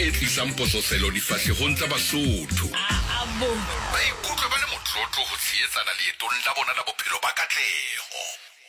e tlisang pososelo difahlehong tsa Basotho. Ba ikutlwa ba le motlotlo ho tshehetsana leetong la bona la bophelo ba katleho.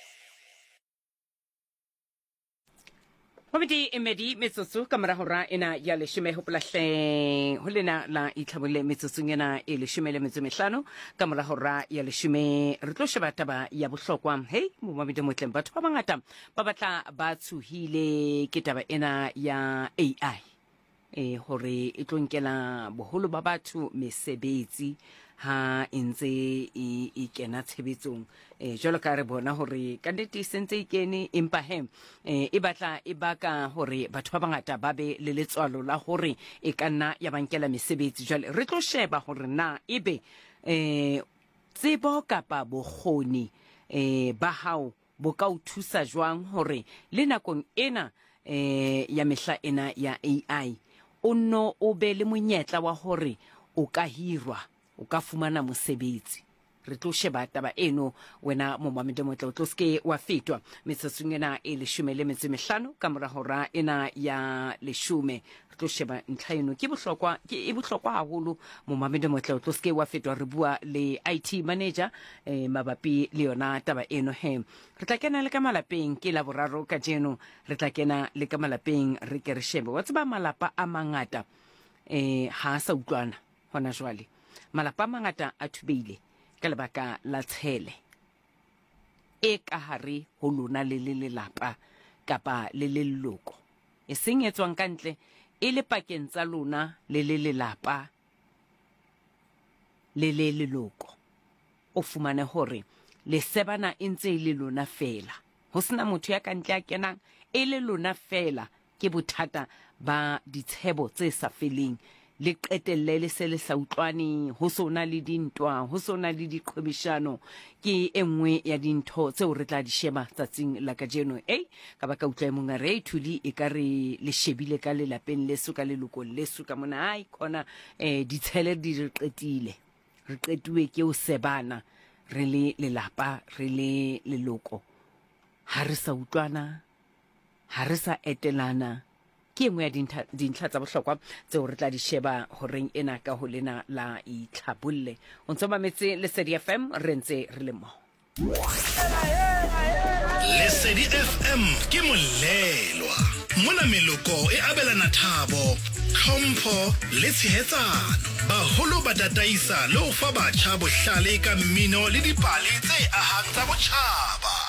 Hobidi emedi metsotso ka mora hora ena ya leshome ho polahleng ho lena la itlhabole metsotsong ena e leshome le metso mehlano ka mora hora ya leshome re tlo sheba taba ya bohlokwa mo mamedi motleng batho ba bangata ba batla ba tsuhile ke taba ena ya AI hore e tlo nkela boholo ba batho mesebetsi ha entse e kena tshebetsong jwalo ka re bona hore ka nnete sentse e kene empa e batla e baka hore batho ba bangata ba be le letswalo la hore e kanna ya bankela mesebetsi jwale re tlo sheba hore na ebe tsebo kapa bokgoni ba hao bo ka o thusa jwang hore le nakong ena ya mehla ena ya AI o no o be le monyetla wa hore o ka hirwa o ka fumana mosebetsi re tlo sheba taba eno wena mo mamedi motle o tlo ske wa fetwa metsotsong ena e leshome le metso mehlano ka mora hora ena ya leshome re tlo sheba ntlha eno ke bohlokwa haholo mo mamedi motle o tlo ske wa fetwa re bua le IT manager mabapi le yona taba eno re tla kena le ka malapeng ke la boraro ka jeno re tla kena le ka malapeng re ke re shebe wa tseba malapa a mangata ha sa utlwana hona jwale malapa mangata a thubeile ka lebaka la tshele e ka hare ho lona le lelapa kapa le leloko e seng etswang kantle e le pakeng tsa lona le lelapa le leloko o fumane hore le sebana entse le lona fela ho sena motho ya kantle a kenang e le lona fela ke bothata ba ditshebo tse sa feleng le qetelle le se le sa utlwane ho sona le dintwa ho sona le diqhwebeshano ke enngwe ya dintho tseo re tla di sheba tsatsing la kajeno ka baka utlwa monga re thuli e ka re le shebile ka le lapeng leso ka leloko leso ka mona khona ditshele di re qetile re qetuwe ke o sebana re le lelapa re le leloko ha re sa utlwana ha re sa etelana ke engwe ya dintlha tsa bohlokwa tseo re tla di sheba horeng ena ka ho lena la itlhabolle o ntse mametse Lesedi FM re ntse re le mo Lesedi FM ke molelwa mona meloko e abelana thabo tlhompho le tshehetsano baholo ba tataisa le ho fa batjha bohlale ka mmino le dipale tse ahang tsa botjhaba